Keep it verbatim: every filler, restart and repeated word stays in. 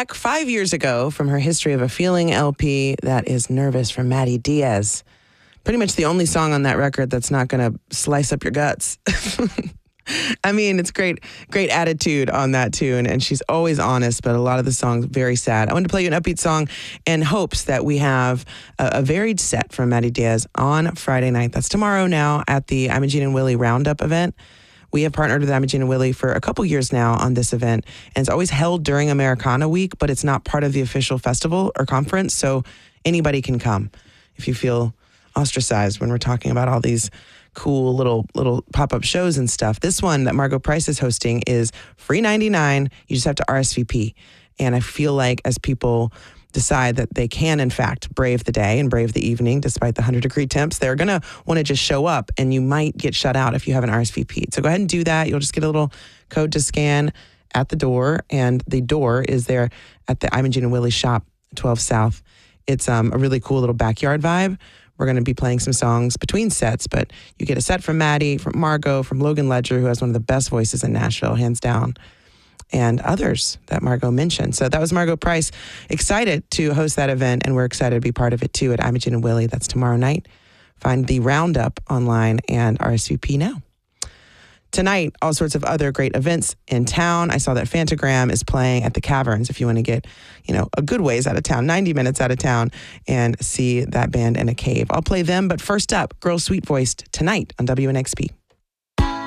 back five years ago from her History of a Feeling L P. That is Nervous from Maddie Diaz. Pretty much the only song on that record that's not going to slice up your guts. I mean, it's great, great attitude on that tune, and she's always honest, but a lot of the songs very sad. I wanted to play you an upbeat song in hopes that we have a, a varied set from Maddie Diaz on Friday night. That's tomorrow now at the Imogene and Willie Roundup event. We have partnered with Imogene and Willie for a couple years now on this event, and it's always held during Americana Week, but it's not part of the official festival or conference, so anybody can come if you feel ostracized when we're talking about all these cool little little pop-up shows and stuff. This one that Margo Price is hosting is free ninety-nine. You just have to R S V P. And I feel like as people decide that they can, in fact, brave the day and brave the evening, despite the one hundred degree temps, they're going to want to just show up, and you might get shut out if you haven't R S V P'd. So go ahead and do that. You'll just get a little code to scan at the door, and the door is there at the Imogene and Willie shop, twelve South. It's um, a really cool little backyard vibe. We're going to be playing some songs between sets, but you get a set from Maddie, from Margo, from Logan Ledger, who has one of the best voices in Nashville, hands down, and others that Margo mentioned. So that was Margo Price. Excited to host that event, and we're excited to be part of it too at Imogene and Willie. That's tomorrow night. Find the Roundup online and R S V P now. Tonight, all sorts of other great events in town. I saw that Fantagram is playing at the Caverns if you want to get, you know, a good ways out of town, ninety minutes out of town, and see that band in a cave. I'll play them, but first up, Girl Sweet Voiced tonight on W N X P.